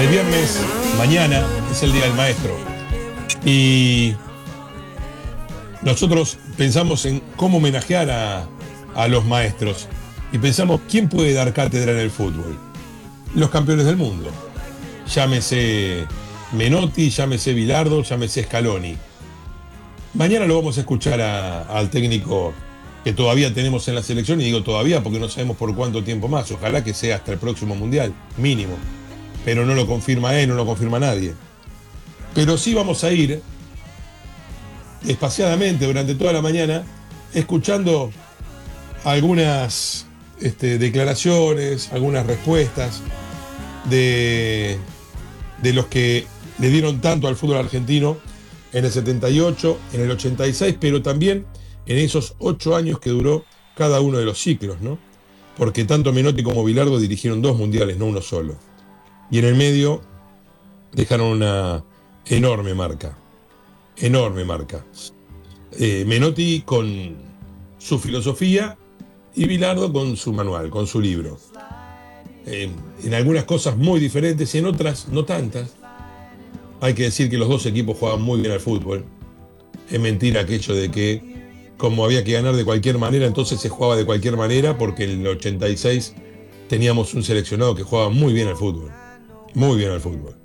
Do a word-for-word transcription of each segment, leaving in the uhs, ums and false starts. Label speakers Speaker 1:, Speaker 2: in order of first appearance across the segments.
Speaker 1: El viernes, mañana, es el Día del Maestro. Y nosotros pensamos en cómo homenajear a, a los maestros. Y pensamos, ¿quién puede dar cátedra en el fútbol? Los campeones del mundo. Llámese Menotti, llámese Bilardo, llámese Scaloni. Mañana lo vamos a escuchar a, al técnico que todavía tenemos en la selección, y digo todavía porque no sabemos por cuánto tiempo más. Ojalá que sea hasta el próximo Mundial, mínimo. Pero no lo confirma él, no lo confirma nadie. Pero sí vamos a ir espaciadamente durante toda la mañana escuchando algunas este, declaraciones, algunas respuestas de, de los que le dieron tanto al fútbol argentino en el setenta y ocho, en el ochenta y seis, pero también en esos ocho años que duró cada uno de los ciclos, ¿no? Porque tanto Menotti como Bilardo dirigieron dos mundiales, no uno solo. Y en el medio dejaron una enorme marca, enorme marca. Eh, Menotti con su filosofía y Bilardo con su manual, con su libro. Eh, en algunas cosas muy diferentes y en otras no tantas. Hay que decir que los dos equipos jugaban muy bien al fútbol. Es mentira aquello de que como había que ganar de cualquier manera, entonces se jugaba de cualquier manera, porque en el ochenta y seis teníamos un seleccionado que jugaba muy bien al fútbol. Muy bien al fútbol.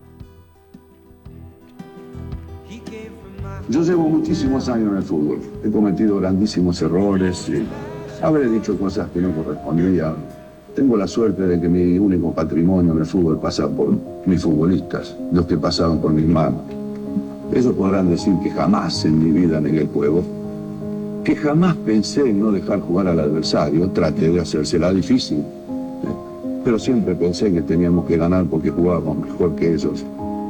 Speaker 2: Yo llevo muchísimos años en el fútbol. He cometido grandísimos errores. Y habré dicho cosas que no correspondían. Tengo la suerte de que mi único patrimonio en el fútbol pasa por mis futbolistas, los que pasaron por mis manos. Ellos podrán decir que jamás en mi vida negué el juego, que jamás pensé en no dejar jugar al adversario, traté de hacérsela difícil. Pero siempre pensé que teníamos que ganar porque jugábamos mejor que ellos.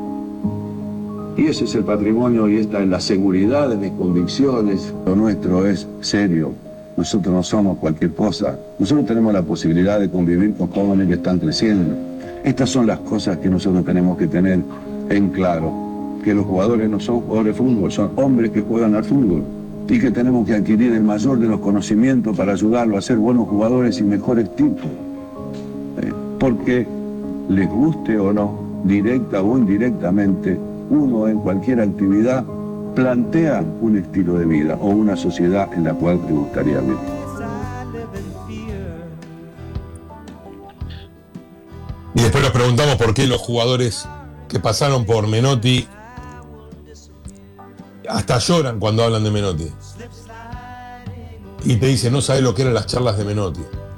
Speaker 2: Y ese es el patrimonio y esta es la seguridad de mis convicciones. Lo nuestro es serio. Nosotros no somos cualquier cosa. Nosotros tenemos la posibilidad de convivir con jóvenes que están creciendo. Estas son las cosas que nosotros tenemos que tener en claro. Que los jugadores no son jugadores de fútbol, son hombres que juegan al fútbol. Y que tenemos que adquirir el mayor de los conocimientos para ayudarlos a ser buenos jugadores y mejores tipos. Eh, porque les guste o no, directa o indirectamente, uno en cualquier actividad plantea un estilo de vida o una sociedad en la cual te gustaría vivir.
Speaker 1: Y después nos preguntamos por qué los jugadores que pasaron por Menotti hasta lloran cuando hablan de Menotti. Y te dicen, no sabes lo que eran las charlas de Menotti.